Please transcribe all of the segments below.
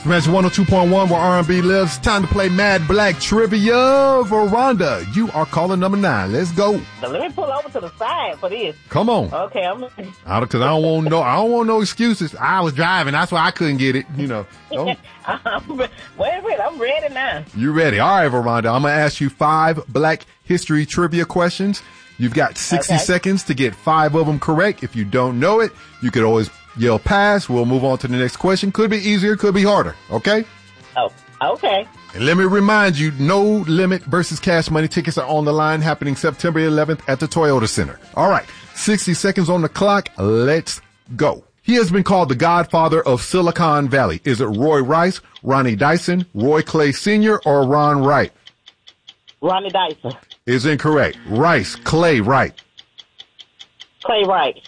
Smash 102.1 where R&B lives. Time to play Mad Black Trivia. Veranda, you are caller number 9. Let's go. So let me pull over to the side for this. Come on. Okay, Because I don't want no excuses. I was driving. That's why I couldn't get it. You know. Wait a minute. I'm ready now. You ready? All right, Veranda. I'm going to ask you 5 Black history trivia questions. You've got 60 seconds to get 5 of them correct. If you don't know it, you could always yell pass. We'll move on to the next question. Could be easier, could be harder. Okay? Oh, okay. And let me remind you, No Limit versus Cash Money tickets are on the line, happening September 11th at the Toyota Center. All right. 60 seconds on the clock. Let's go. He has been called the godfather of Silicon Valley. Is it Roy Rice, Ronnie Dyson, Roy Clay Sr., or Ron Wright? Ronnie Dyson. Is incorrect. Rice, Clay Wright. Clay Wright.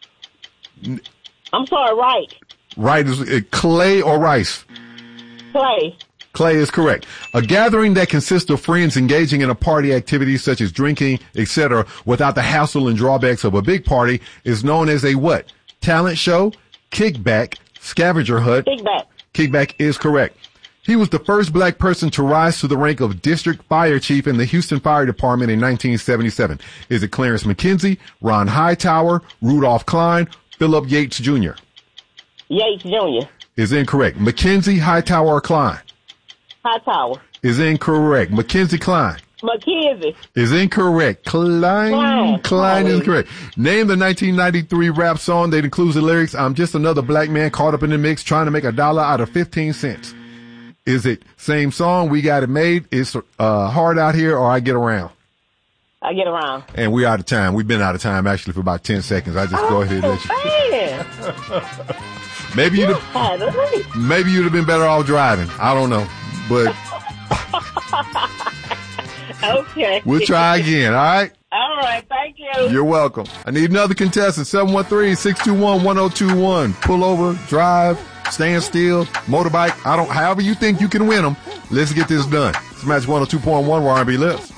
I'm sorry, Wright. Right is Clay or Rice? Clay. Clay is correct. A gathering that consists of friends engaging in a party activity such as drinking, etc., without the hassle and drawbacks of a big party is known as a what? Talent show, kickback, scavenger hunt. Kickback. Kickback is correct. He was the first black person to rise to the rank of district fire chief in the Houston Fire Department in 1977. Is it Clarence McKenzie, Ron Hightower, Rudolph Klein, Philip Yates Jr.? Yates Jr. Is incorrect. McKenzie, Hightower, or Klein? Hightower. Is incorrect. McKenzie, Klein? McKenzie. Is incorrect. Klein is correct. Name the 1993 rap song that includes the lyrics, I'm just another black man caught up in the mix trying to make $1 out of 15 cents. Is it same song, We Got It Made, It's Hard Out Here, or I Get Around? I Get Around. And we're out of time. We've been out of time actually for about 10 seconds. I just go ahead and let you. Maybe you'd have been better off driving. I don't know. But okay. We'll try again, all right? All right, thank you. You're welcome. I need another contestant, 713-621-1021. Pull over, drive, stand still, motorbike. However you think you can win them. Let's get this done. Smash 102.1 where R&B lives.